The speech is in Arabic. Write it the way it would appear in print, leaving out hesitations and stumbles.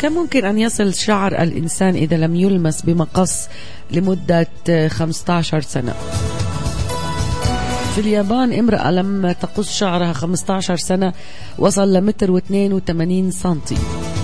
كم ممكن أن يصل شعر الإنسان إذا لم يلمس بمقص لمدة 15 سنة؟ في اليابان امرأة لم تقص شعرها 15 سنة وصل لمتر و82 سنتي.